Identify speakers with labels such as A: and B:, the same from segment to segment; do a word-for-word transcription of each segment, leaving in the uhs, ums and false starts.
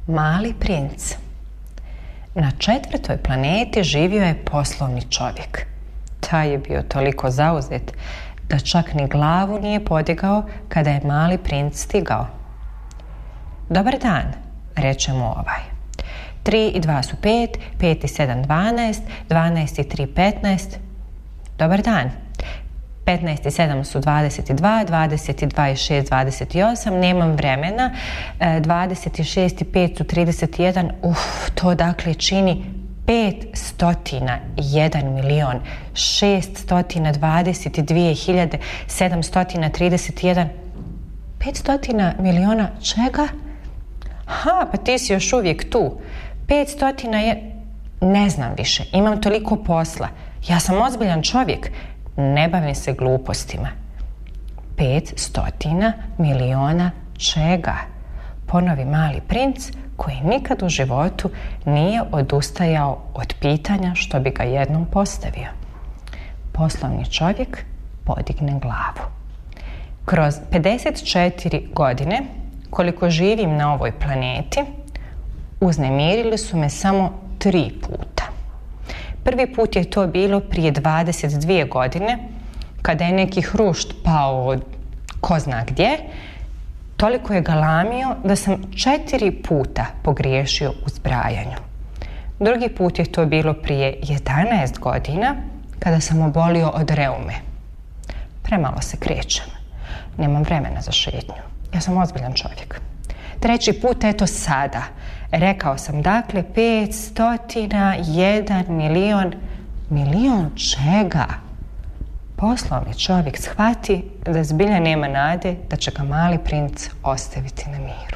A: Mali princ. Na četvrtoj planeti živio je poslovni čovjek. Taj je bio toliko zauzet da čak ni glavu nije podigao kada je mali princ stigao. Dobar dan, reče mu ovaj. Tri i dva su pet, pet i sedam dvanaest, dvanaest i tri petnaest. Dobar dan. petnaest i sedam su dvadeset dva, dvadeset dva i šest dvadeset osam, nemam vremena. dvadeset šest i pet su trideset jedan, uf, to dakle čini pet stotina jedan milion šeststo dvadeset dvije hiljade sedamsto trideset jedan. pet stotina miliona čega? Ha, pa ti si još uvijek tu. pet stotina je... Ne znam više, imam toliko posla. Ja sam ozbiljan čovjek. Ne bavim se glupostima. Pet stotina miliona čega? Ponovi mali princ koji nikad u životu nije odustajao od pitanja što bi ga jednom postavio. Poslovni čovjek podigne glavu. Kroz pedeset četiri godine koliko živim na ovoj planeti, uznemirili su me samo tri puta. Prvi put je to bilo prije dvadeset dvije godine, kada je neki hrušt pao od ko zna gdje. Toliko je galamio da sam četiri puta pogriješio u zbrajanju. Drugi put je to bilo prije jedanaest godina, kada sam obolio od reume. Premalo se krećem. Nemam vremena za šetnju. Ja sam ozbiljan čovjek. Treći put, eto sada. Rekao sam, dakle, pet stotina jedan milion. Milion čega? Poslovni čovjek shvati da zbilja nema nade da će ga mali princ ostaviti na miru.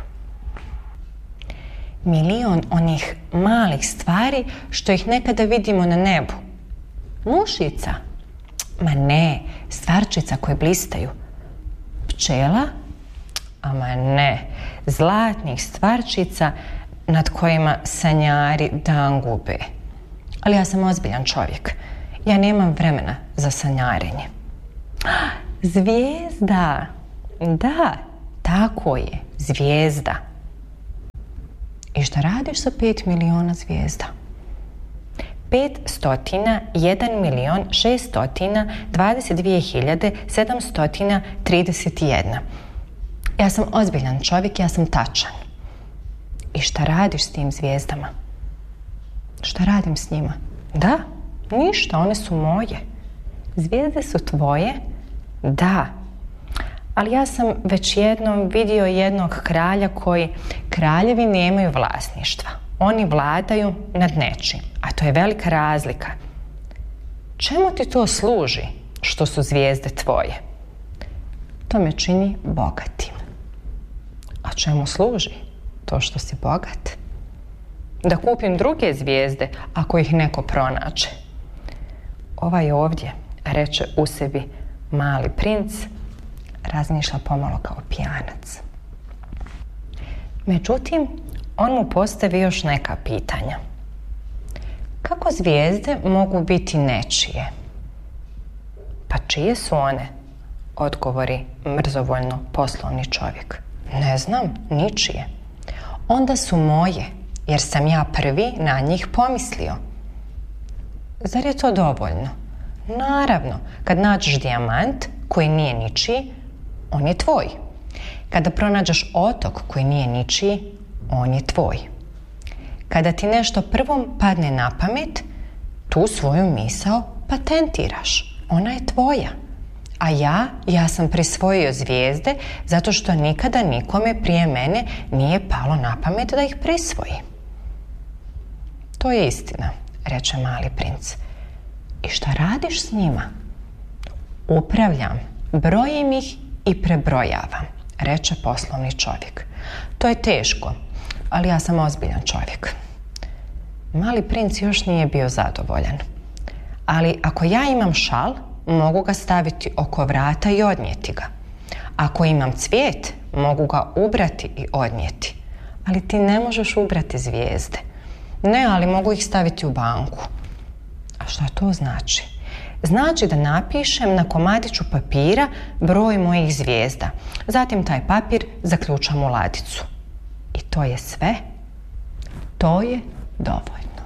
A: Milion onih malih stvari što ih nekada vidimo na nebu. Mušica? Ma ne, stvarčica koje blistaju. Pčela? Ama ne, zlatnih stvarčica nad kojima sanjari dan gube. Ali ja sam ozbiljan čovjek. Ja nemam vremena za sanjarenje. Zvijezda! Da, tako je, zvijezda. I šta radiš sa pet miliona zvijezda? Pet stotina jedan milion šeststotina dvadeset dvije hiljade sedamsto trideset jedna. Ja sam ozbiljan čovjek, ja sam tačan. I šta radiš s tim zvijezdama? Šta radim s njima? Da, ništa, one su moje. Zvijezde su tvoje? Da. Ali ja sam već jednom vidio jednog kralja koji kraljevi nemaju vlasništva. Oni vladaju nad nečim, a to je velika razlika. Čemu ti to služi što su zvijezde tvoje? To me čini bogatim. A čemu služi to što si bogat? Da kupim druge zvijezde ako ih neko pronađe. Ovaj ovdje, reče u sebi mali princ, razmišlja pomalo kao pijanac. Međutim, on mu postavi još neka pitanja. Kako zvijezde mogu biti nečije? Pa čije su one? Odgovori mrzovoljno poslovni čovjek. Ne znam, ničije. Onda su moje, jer sam ja prvi na njih pomislio. Zar je to dovoljno? Naravno, kad nađeš dijamant koji nije ničiji, on je tvoj. Kada pronađeš otok koji nije ničiji, on je tvoj. Kada ti nešto prvom padne na pamet, tu svoju misao patentiraš. Ona je tvoja. A ja, ja sam prisvojio zvijezde zato što nikada nikome prije mene nije palo na pamet da ih prisvoji. To je istina, reče mali princ. I šta radiš s njima? Upravljam, brojim ih i prebrojavam, reče poslovni čovjek. To je teško, ali ja sam ozbiljan čovjek. Mali princ još nije bio zadovoljan. Ali ako ja imam šal, mogu ga staviti oko vrata i odnijeti ga. Ako imam cvijet, mogu ga ubrati i odnijeti. Ali ti ne možeš ubrati zvijezde. Ne, ali mogu ih staviti u banku. A šta to znači? Znači da napišem na komadiću papira broj mojih zvijezda. Zatim taj papir zaključam u ladicu. I to je sve? To je dovoljno.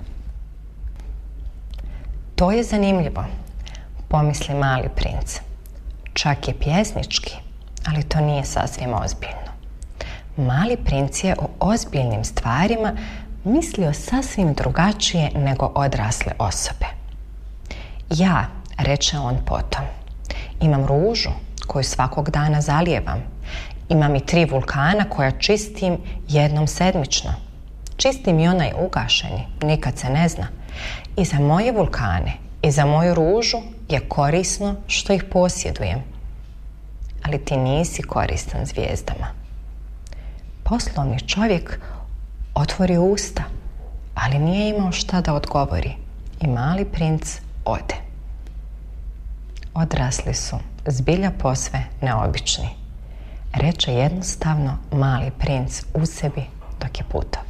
A: To je zanimljivo, pomisli mali princ. Čak je pjesnički, ali to nije sasvim ozbiljno. Mali princ je o ozbiljnim stvarima mislio sasvim drugačije nego odrasle osobe. Ja, reče on potom, imam ružu koju svakog dana zalijevam. Imam i tri vulkana koja čistim jednom sedmično. Čistim i onaj ugašeni, nikad se ne zna. I za moje vulkane i za moju ružu je korisno što ih posjedujem. Ali ti nisi koristan zvijezdama. Poslovni čovjek otvorio usta, ali nije imao šta da odgovori i mali princ ode. Odrasli su zbilja posve neobični, reče jednostavno mali princ u sebi dok je putovao.